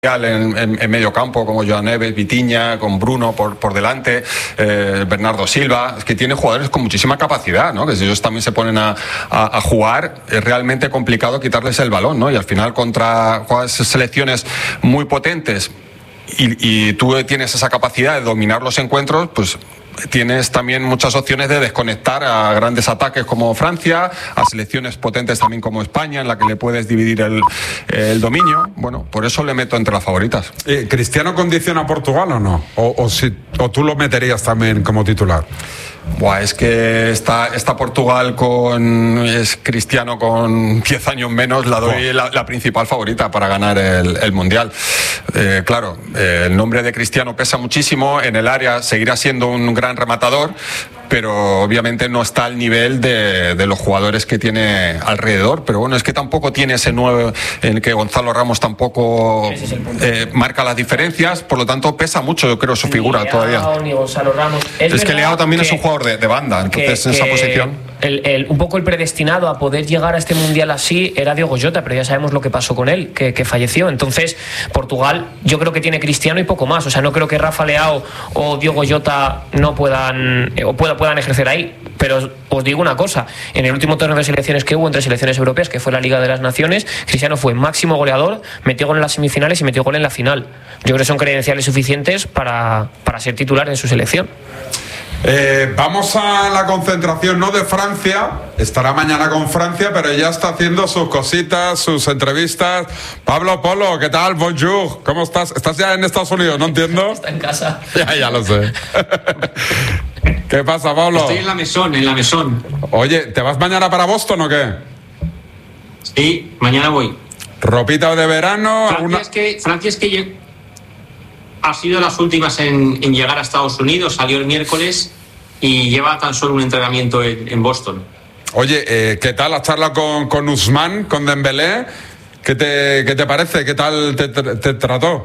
en medio campo, como Joan Neves, Vitinha, con Bruno por delante, Bernardo Silva. Es que tiene jugadores con muchísima capacidad, ¿no? Que si ellos también se ponen a jugar, es realmente complicado quitarles el balón, ¿no? Y al final contra selecciones muy potentes y tú tienes esa capacidad de dominar los encuentros, pues tienes también muchas opciones de desconectar a grandes ataques como Francia, a selecciones potentes también como España, en la que le puedes dividir el dominio. Bueno, por eso le meto entre las favoritas. ¿Cristiano condiciona a Portugal o no? ¿O tú lo meterías también como titular? Buah, es que está Portugal es Cristiano con 10 años menos, la doy la principal favorita para ganar el Mundial. Claro, el nombre de Cristiano pesa muchísimo, en el área seguirá siendo un gran rematador, pero obviamente no está al nivel de los jugadores que tiene alrededor. Pero bueno, es que tampoco tiene ese 9 en el que Gonzalo Ramos tampoco marca las diferencias, por lo tanto pesa mucho, yo creo, su figura todavía. Ni Gonzalo Ramos. Es que Leao también es un jugador de banda, entonces en esa posición. Un poco el predestinado a poder llegar a este Mundial así era Diogo Jota, pero ya sabemos lo que pasó con él, que falleció. Entonces, Portugal, yo creo que tiene Cristiano y poco más. O sea, no creo que Rafa Leao o Diogo Jota no puedan ejercer ahí. Pero os digo una cosa, en el último torneo de selecciones que hubo entre selecciones europeas, que fue la Liga de las Naciones, Cristiano fue máximo goleador, metió gol en las semifinales y metió gol en la final. Yo creo que son credenciales suficientes para ser titular en su selección. Vamos a la concentración, ¿no?, de Francia. Estará mañana con Francia, pero ya está haciendo sus cositas, sus entrevistas. Pablo Polo, ¿qué tal? Bonjour, ¿cómo estás? ¿Estás ya en Estados Unidos? No entiendo. Está en casa. Ya lo sé. ¿Qué pasa, Pablo? Estoy en la mesón. Oye, ¿te vas mañana para Boston o qué? Sí, mañana voy. ¿Ropita de verano? Francia es que ha sido de las últimas en llegar a Estados Unidos. Salió el miércoles y lleva tan solo un entrenamiento en Boston. Oye, ¿qué tal la charla con Ousmane, con Dembélé? ¿Qué te parece? ¿Qué tal te trató?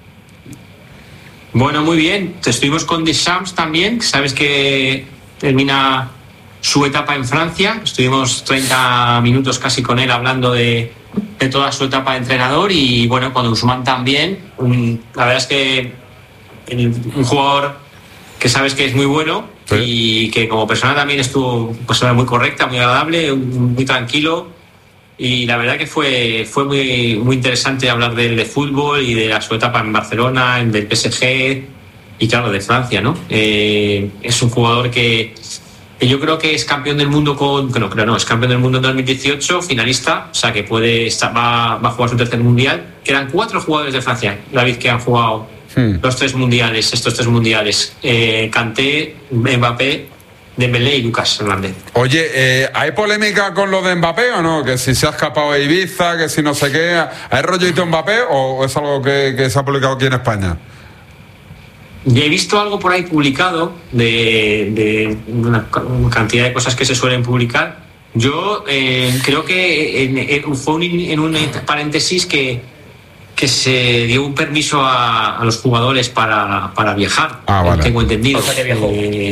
Bueno, muy bien. Estuvimos con Deschamps también. Sabes que termina su etapa en Francia. Estuvimos 30 minutos casi con él hablando de toda su etapa de entrenador. Y bueno, con Ousmane también. La verdad es que un jugador que sabes que es muy bueno, sí, y que como persona también estuvo muy correcta, muy agradable, muy tranquilo. Y la verdad que fue muy, muy interesante hablar de fútbol y de su etapa en Barcelona, del PSG y claro, de Francia, ¿no? Es un jugador que yo creo que es campeón del mundo es campeón del mundo en 2018, finalista, o sea que va a jugar su tercer mundial. Quedan 4 jugadores de Francia, David, que han jugado estos 3 mundiales. Kanté, Mbappé, Dembélé y Lucas Hernández. Oye, ¿hay polémica con lo de Mbappé o no? Que si se ha escapado de Ibiza, que si no sé qué. ¿Hay rollito Mbappé o es algo que se ha publicado aquí en España? Ya he visto algo por ahí publicado de una cantidad de cosas que se suelen publicar. Yo creo que fue en un paréntesis que se dio un permiso a los jugadores para viajar. Vale. Tengo entendido. O sea, que viajó.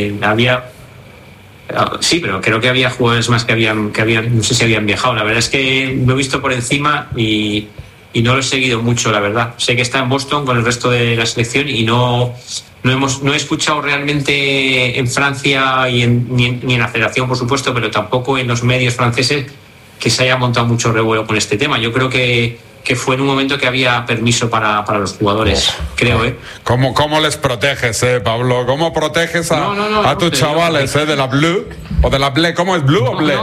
Sí, pero creo que había jugadores más que habían, no sé si habían viajado. La verdad es que lo he visto por encima y no lo he seguido mucho, la verdad. Sé que está en Boston con el resto de la selección y no he escuchado realmente en Francia ni en la federación, por supuesto, pero tampoco en los medios franceses que se haya montado mucho revuelo con este tema. Yo creo que fue en un momento que había permiso para los jugadores, creo, ¿eh? ¿Cómo les proteges, Pablo? ¿Cómo proteges a tus chavales, de la Blue? ¿O de la Ble? ¿Cómo es, Blue o Ble?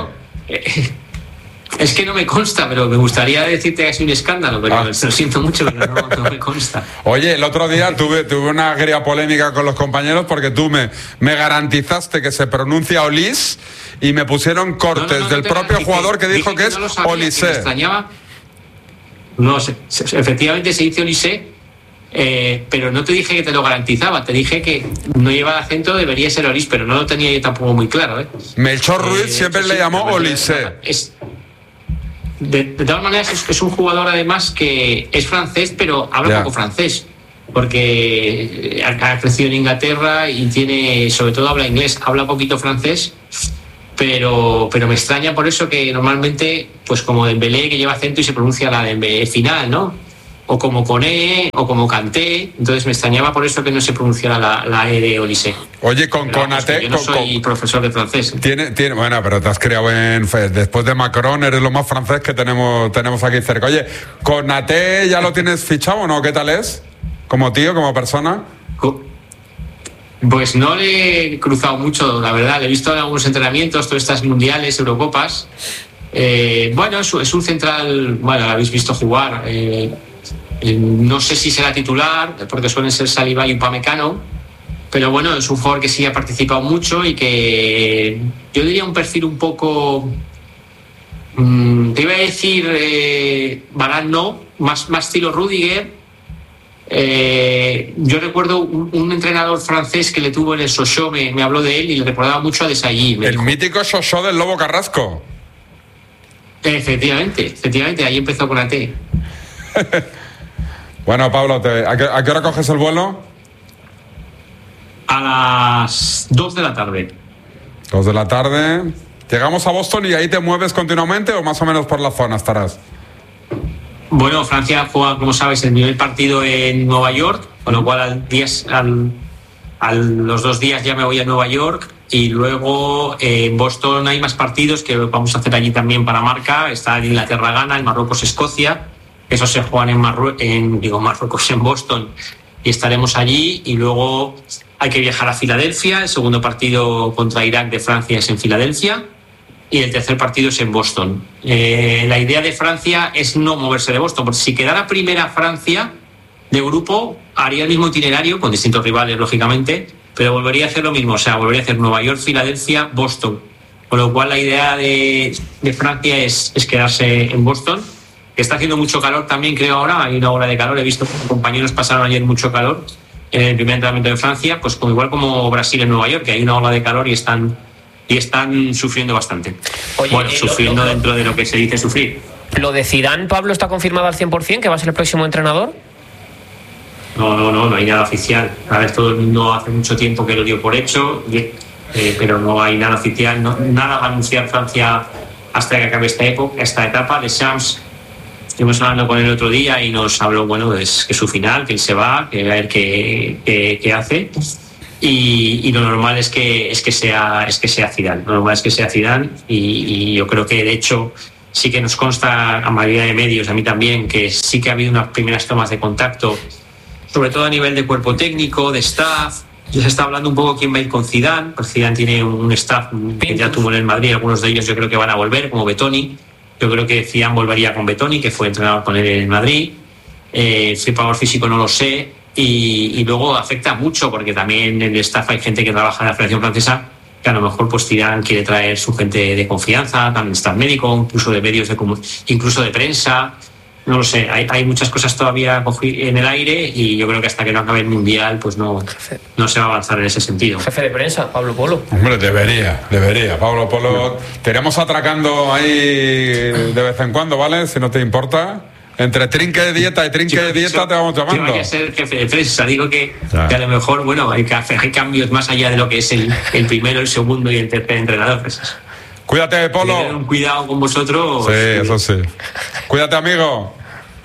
Es que no me consta, pero me gustaría decirte que es un escándalo, pero lo siento mucho, pero no me consta. Oye, el otro día tuve una agria polémica con los compañeros porque tú me garantizaste que se pronuncia Olise y me pusieron cortes del propio jugador que dijo que es Olise. Me extrañaba. No, efectivamente se dice Olise, pero no te dije que te lo garantizaba, te dije que no lleva el acento, debería ser Olise, pero no lo tenía yo tampoco muy claro, ¿eh? Melchor Ruiz siempre le llamó Olise. De todas maneras es un jugador además que es francés, pero habla poco francés, porque ha crecido en Inglaterra y sobre todo habla inglés, habla poquito francés. Pero me extraña por eso que normalmente, pues como Dembélé, que lleva acento y se pronuncia la Dembélé final, ¿no? o como Koné, o como Kanté. Entonces me extrañaba por eso que no se pronunciara la E de Olise. Oye, con Konaté... Yo no soy profesor de francés. Bueno, pero te has criado después de Macron, eres lo más francés que tenemos aquí cerca. Oye, ¿Konaté ya lo tienes fichado o no? ¿Qué tal es? ¿Como tío, como persona? Pues no le he cruzado mucho, la verdad. Le he visto en algunos entrenamientos, todas estas mundiales, Eurocopas. Bueno, es un central, bueno, lo habéis visto jugar. No sé si será titular, porque suelen ser Saliba y Upamecano, pero bueno, es un jugador que sí ha participado mucho y que yo diría un perfil un poco, te iba a decir Varane, no, más estilo Rudiger. Yo recuerdo un entrenador francés que le tuvo en el Sochaux, me habló de él y le recordaba mucho a Desailly. El mítico Sochaux del Lobo Carrasco. Efectivamente, ahí empezó con AT. Bueno, Pablo, ¿a qué hora coges el vuelo? A las 2 de la tarde. 2 de la tarde. ¿Llegamos a Boston y ahí te mueves continuamente o más o menos por la zona estarás? Bueno, Francia juega, como sabes, el primer partido en Nueva York, con lo cual a los 2 días ya me voy a Nueva York y luego en Boston hay más partidos que vamos a hacer allí también para Marca. Está el Inglaterra-Ghana, el Marruecos-Escocia. Esos se juegan en Boston y estaremos allí. Y luego hay que viajar a Filadelfia. El segundo partido contra Irak de Francia es en Filadelfia y el tercer partido es en Boston. La idea de Francia es no moverse de Boston, porque si quedara primera Francia de grupo, haría el mismo itinerario con distintos rivales, lógicamente, pero volvería a hacer lo mismo, o sea, volvería a hacer Nueva York, Filadelfia, Boston. Con lo cual la idea de Francia es quedarse en Boston. Está haciendo mucho calor también, creo ahora, hay una ola de calor. He visto que compañeros pasaron ayer mucho calor en el primer entrenamiento de Francia, pues igual como Brasil en Nueva York, que hay una ola de calor y están sufriendo bastante. Oye, bueno, sufriendo dentro de lo que se dice sufrir. ¿Lo de Zidane, Pablo, está confirmado al 100%, que va a ser el próximo entrenador? No hay nada oficial. A ver, todo el mundo hace mucho tiempo que lo dio por hecho, pero no hay nada oficial. Nada va a anunciar Francia hasta que acabe esta etapa. Deschamps, estuvimos hablando con él el otro día y nos habló, bueno, es que su final, que él se va, que a ver qué hace. Y lo normal es que sea Zidane. Lo normal es que sea Zidane y yo creo que de hecho sí que nos consta a mayoría de medios, a mí también, que sí que ha habido unas primeras tomas de contacto, sobre todo a nivel de cuerpo técnico, de staff. Ya se está hablando un poco quién va a ir con Zidane, pues Zidane tiene un staff que ya tuvo en el Madrid, algunos de ellos yo creo que van a volver, como Bettoni. Yo creo que Zidane volvería con Bettoni, que fue entrenador con él en el Madrid. El preparador físico no lo sé. Y luego afecta mucho porque también en el staff hay gente que trabaja en la Federación Francesa que a lo mejor pues Zidane quiere traer su gente de confianza, también staff médico, incluso de medios incluso de prensa. No lo sé, hay muchas cosas todavía en el aire y yo creo que hasta que no acabe el Mundial pues no se va a avanzar en ese sentido. Jefe de prensa, Pablo Polo. Hombre, debería, Pablo Polo. Te iremos atracando ahí de vez en cuando, ¿vale? Si no te importa. Entre trinque de dieta y trinque de dieta te vamos llamando. Yo voy a ser jefe de prensa, digo que a lo mejor, bueno, hay cambios más allá de lo que es el primero, el segundo y el tercer entrenador. Cuídate, Polo. Tener un cuidado con vosotros. Sí, eso sí. Cuídate, amigo.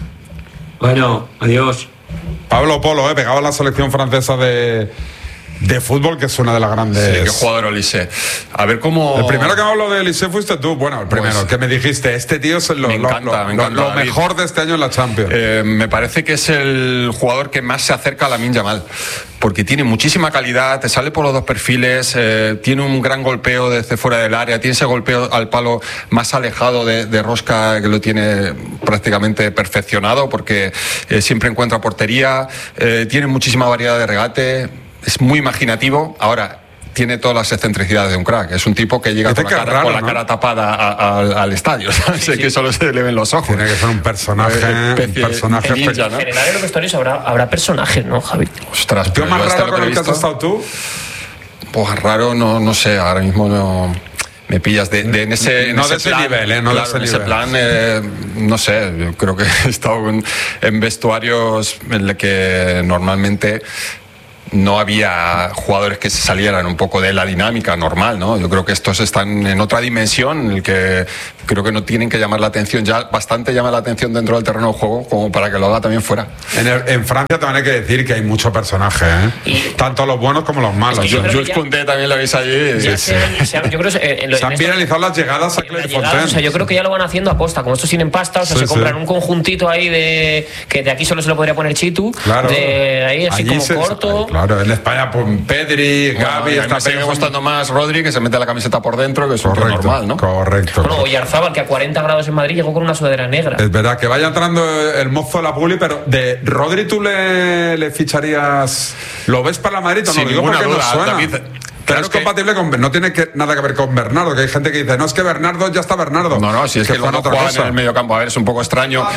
Bueno, adiós. Pablo Polo, pegado a la selección francesa de fútbol, que es una de las grandes. Sí, qué jugador Olise. A ver cómo. El primero que habló de Olise fuiste tú. Bueno, el primero, que me dijiste, este tío es lo mejor de este año en la Champions. Me parece que es el jugador que más se acerca a Lamine Yamal, porque tiene muchísima calidad, te sale por los dos perfiles, tiene un gran golpeo desde fuera del área, tiene ese golpeo al palo más alejado de rosca, que lo tiene prácticamente perfeccionado, porque siempre encuentra portería, tiene muchísima variedad de regate. Es muy imaginativo. Ahora, tiene todas las excentricidades de un crack. Es un tipo que llega con la cara tapada al estadio, ¿sabes? Sí. Que solo se le ven los ojos. Tiene que ser un personaje. Ninja, ¿no? En general en los vestuarios habrá personajes, ¿no, Javi? Ostras, ¿qué más raro con el que has estado tú? Pues raro, no sé. Ahora mismo no. Me pillas en ese plan, nivel, no claro, de ese plan, no sé, yo creo que he estado en vestuarios en los que normalmente no había jugadores que se salieran un poco de la dinámica normal, ¿no? Yo creo que estos están en otra dimensión, en el que creo que no tienen que llamar la atención. Ya bastante llama la atención dentro del terreno de juego como para que lo haga también fuera. En Francia también hay que decir que hay mucho personaje, tanto los buenos como los malos. Es que Jules Koundé también lo veis allí. Se han viralizado las llegadas a Clairefontaine. O sea, yo creo que ya lo van haciendo aposta. Como estos tienen pasta, o sea, se compran un conjuntito ahí que de aquí solo se lo podría poner Chitu. Claro. De ahí así allí como corto. Claro, en España, pues Pedri, Gavi, me sigue gustando más Rodri, que se mete la camiseta por dentro, que es normal, ¿no? Correcto. Bueno, Oyarzabal, que a 40 grados en Madrid llegó con una sudadera negra. Es verdad que vaya entrando el mozo de la publi, pero de Rodri tú le ficharías. ¿Lo ves para la Madrid? No, sin digo ninguna porque duda, no suena. David. Pero es compatible con. No tiene nada que ver con Bernardo, que hay gente que dice, no, es que Bernardo ya está Bernardo. No, si es que no juegan en el medio campo. A ver, es un poco extraño.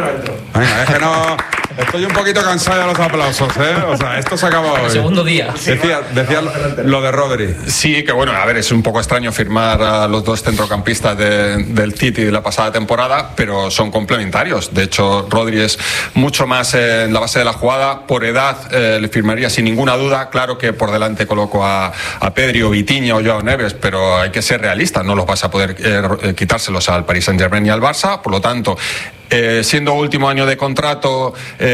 Venga, es que no. Estoy un poquito cansado de los aplausos, O sea, esto se acabó hoy. El segundo día. Decía lo de Rodri. Sí, que bueno, a ver, es un poco extraño firmar a los dos centrocampistas del City de la pasada temporada, pero son complementarios. De hecho, Rodri es mucho más en la base de la jugada. Por edad le firmaría sin ninguna duda. Claro que por delante coloco a Pedri o Vitinha o Joao Neves, pero hay que ser realistas. No los vas a poder quitárselos al Paris Saint-Germain y al Barça. Por lo tanto, siendo último año de contrato,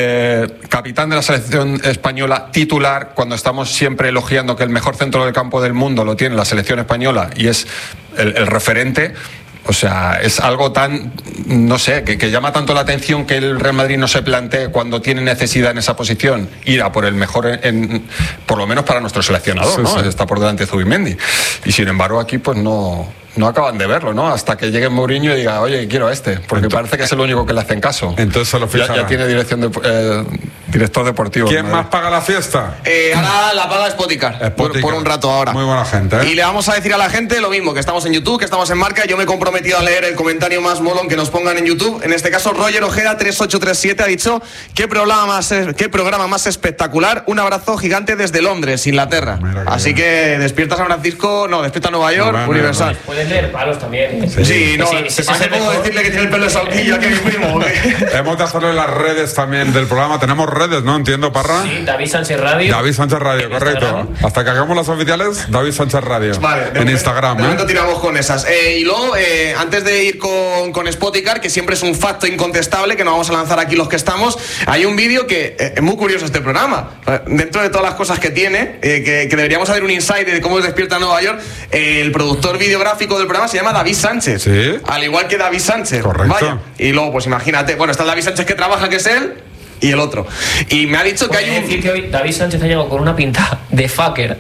capitán de la selección española, titular, cuando estamos siempre elogiando que el mejor centro del campo del mundo lo tiene la selección española y es el referente. O sea, es algo tan, no sé, que llama tanto la atención que el Real Madrid no se plantee cuando tiene necesidad en esa posición ir a por el mejor, por lo menos para nuestro seleccionador, ¿no? Sí. Está por delante de Zubimendi. Y sin embargo aquí pues no acaban de verlo, ¿no? Hasta que llegue Mourinho y diga, oye, quiero porque parece que es el único que le hacen caso. Entonces se lo fichará. Ya tiene director deportivo. ¿Quién más paga la fiesta? Ahora la paga Spoticar. Por un rato ahora. Muy buena gente, Y le vamos a decir a la gente lo mismo, que estamos en YouTube, que estamos en Marca. Yo me he comprometido a leer el comentario más molón que nos pongan en YouTube. En este caso, Roger Ojeda 3837 ha dicho, ¿qué programa más espectacular? Un abrazo gigante desde Londres, Inglaterra. Así que despierta San Francisco, despierta Nueva York, Universal. Pueden leer palos también. Sí, no, si puedo decirle que tiene el pelo de salquillo aquí a mi primo. Hemos de hacerlo en las redes también del programa. Tenemos redes, ¿no? Entiendo, Parra. Sí, David Sánchez Radio. David Sánchez Radio, correcto. Hasta que hagamos las oficiales, David Sánchez Radio. Vale, en Instagram. De momento tiramos con esas. Y luego, antes de ir con Spoticar, que siempre es un facto incontestable, que nos vamos a lanzar aquí los que estamos, hay un vídeo que es muy curioso este programa. Dentro de todas las cosas que tiene, que deberíamos hacer un insight de cómo es Despierta Nueva York, el productor videográfico del programa se llama David Sánchez. Sí. Al igual que David Sánchez. Correcto. Vaya. Y luego, pues imagínate, bueno, está el David Sánchez que trabaja, que es él, y el otro. Y me ha dicho que hay un... decir que hoy David Sánchez ha llegado con una pinta de fucker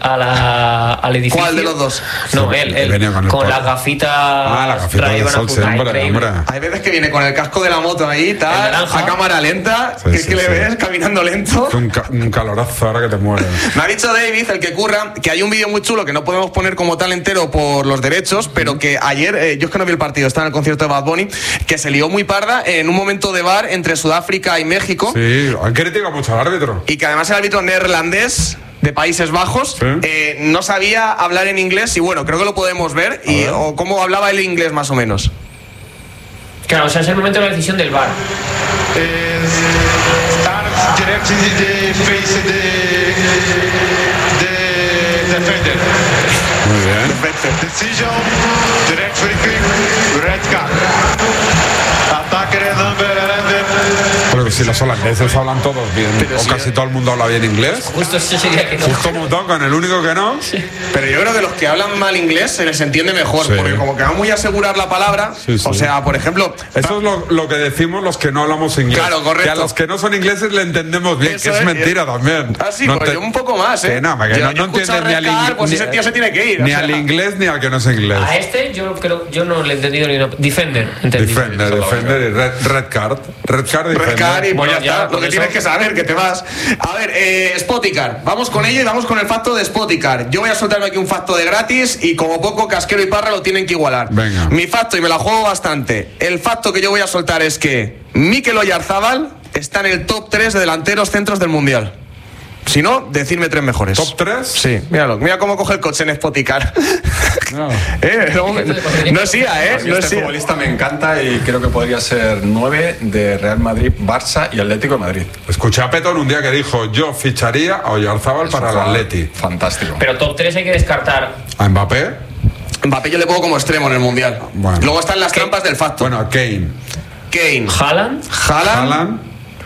al edificio. ¿Cuál de los dos? No, él con las gafitas. La gafita de sol, hombre. Hay veces que viene con el casco de la moto ahí, tal, a cámara lenta, le ves caminando lento. Un calorazo ahora que te mueres. Me ha dicho David, el que curra, que hay un vídeo muy chulo que no podemos poner como tal entero por los derechos, pero que ayer, yo es que no vi el partido, estaba en el concierto de Bad Bunny, que se lió muy parda en un momento de bar entre Sudáfrica y México. Sí, han criticado mucho al árbitro. Y que además el árbitro neerlandés de Países Bajos no sabía hablar en inglés, y bueno, creo que lo podemos ver, o cómo hablaba el inglés más o menos. Claro, o sea, es el momento de la decisión del VAR. Start directly the face the defender. Muy bien. Decision, direct free kick, red card. Attacker number 11. Pero si los holandeses hablan todos bien, pero o casi todo el mundo habla bien inglés. Justo eso sería que no. Justo un montón, con el único que no. Sí. Pero yo creo que los que hablan mal inglés se les entiende mejor, porque como que van muy a asegurar la palabra. O sea, por ejemplo... Eso es lo que decimos los que no hablamos inglés. Claro, correcto. Que a los que no son ingleses le entendemos bien, eso que es mentira también. Ah, sí, no pues yo un poco más, Que no entiendes ni al inglés. Pues ese tío se tiene que ir. Ni al inglés ni al que no es inglés. A este yo no le he entendido ni Defender. Defender y red card. Red card, y pues ya está. Lo que tienes que saber, que te vas. A ver, Spoticar. Vamos con ello y vamos con el facto de Spoticar. Yo voy a soltarme aquí un facto de gratis y como poco Casquero y Parra lo tienen que igualar. Venga. Mi facto, y me la juego bastante. El facto que yo voy a soltar es que Mikel Oyarzabal está en el top 3 de delanteros centros del Mundial. Si no, decidme 3 mejores. ¿Top 3? Sí, míralo. Mira cómo coge el coche en Spoticar. No. No es IA, No este futbolista me encanta y creo que podría ser 9 de Real Madrid, Barça y Atlético de Madrid. Escuché a Petón un día que dijo, yo ficharía a Oyarzabal para el Atleti. Fantástico. Pero top 3 hay que descartar. ¿A Mbappé? Mbappé yo le pongo como extremo en el Mundial. Bueno. Luego están las trampas del facto. Bueno, Kane. Haaland.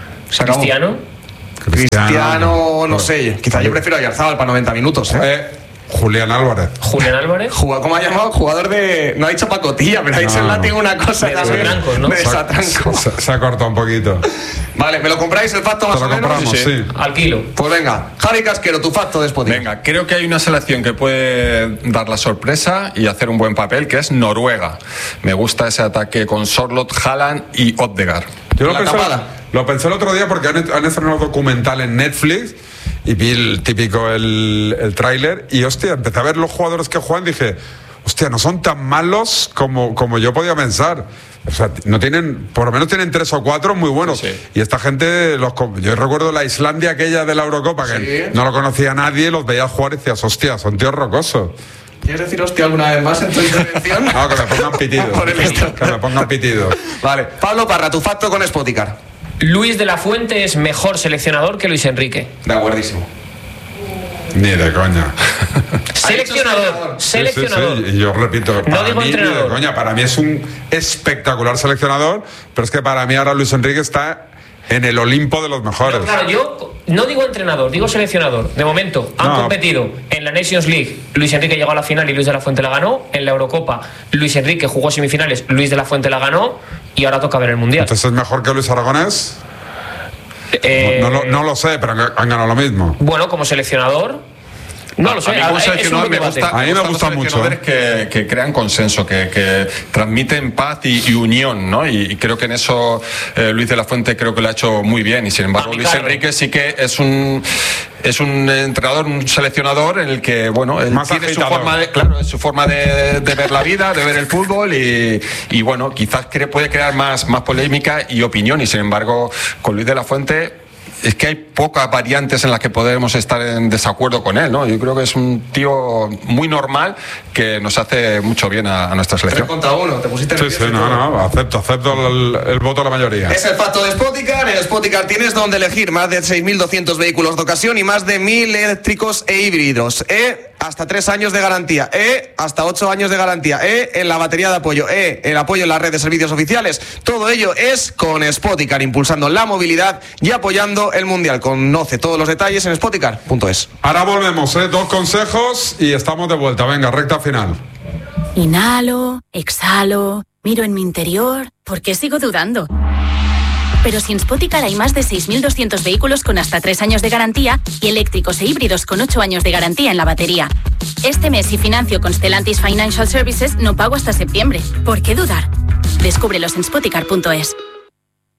Cristiano, no sé. Quizá yo prefiero a Yarzábal para 90 minutos. Julián Álvarez. ¿Cómo ha llamado? Jugador de... No ha dicho pacotilla, pero ha dicho en latín una cosa de también. desatrancos, ¿no? De desatranco. Se ha cortado un poquito. Vale, ¿me lo compráis el facto más o menos? Compramos, sí. Al kilo. Pues venga, Javi Casquero, tu facto de Spotify. Venga, creo que hay una selección que puede dar la sorpresa y hacer un buen papel, que es Noruega. Me gusta ese ataque con Sorloth, Haaland y Odegaard. Yo lo pensé el otro día porque han estrenado un documental en Netflix y vi el tráiler y hostia, empecé a ver los jugadores que juegan y dije, hostia, no son tan malos como yo podía pensar. O sea, no tienen, por lo menos tienen 3 o 4 muy buenos. Sí. Y esta gente, yo recuerdo la Islandia aquella de la Eurocopa, que no lo conocía nadie, los veía jugar y decías, hostia, son tíos rocosos. ¿Quieres decir hostia alguna vez más en tu intervención? No, que me pongan pitido. Que me pongan pitido. Vale, Pablo Parra, tu facto con Spoticar. Luis de la Fuente es mejor seleccionador que Luis Enrique. De acuerdísimo. Ni de coña. Seleccionador. Sí. Yo repito, no digo entrenador. Ni de coña. Para mí es un espectacular seleccionador, pero es que para mí ahora Luis Enrique está en el Olimpo de los mejores. Pero claro, yo no digo entrenador, digo seleccionador. De momento, han competido en la Nations League. Luis Enrique llegó a la final y Luis de la Fuente la ganó. En la Eurocopa, Luis Enrique jugó semifinales, Luis de la Fuente la ganó. Y ahora toca ver el Mundial. ¿Entonces es mejor que Luis Aragonés? No lo sé, pero han ganado lo mismo. Bueno, como seleccionador... No lo sé, a mí me gusta mucho que crean consenso, que transmiten paz y unión, ¿no? Y creo que en eso Luis de la Fuente creo que lo ha hecho muy bien. Y sin embargo, Luis Enrique sí que es un entrenador, un seleccionador en el que, bueno, él tiene su forma de ver la vida, de ver el fútbol y bueno, quizás puede crear más polémica y opinión. Y sin embargo, con Luis de la Fuente es que hay pocas variantes en las que podemos estar en desacuerdo con él, ¿no? Yo creo que es un tío muy normal que nos hace mucho bien a nuestra selección. 3 contra 1, te pusiste nervioso. Sí, acepto el voto de la mayoría. Es el facto de Spoticar. En Spoticar tienes donde elegir más de 6.200 vehículos de ocasión y más de 1.000 eléctricos e híbridos. Hasta 3 años de garantía. Hasta 8 años de garantía. En la batería de apoyo. El apoyo en la red de servicios oficiales. Todo ello es con Spoticar, impulsando la movilidad y apoyando el Mundial. Conoce todos los detalles en spoticar.es. Ahora volvemos, 2 consejos y estamos de vuelta. Venga, recta final. Inhalo, exhalo, miro en mi interior. ¿Por qué sigo dudando? Pero si en Spoticar hay más de 6.200 vehículos con hasta 3 años de garantía y eléctricos e híbridos con 8 años de garantía en la batería. Este mes, si financio con Stellantis Financial Services, no pago hasta septiembre. ¿Por qué dudar? Descúbrelos en spoticar.es.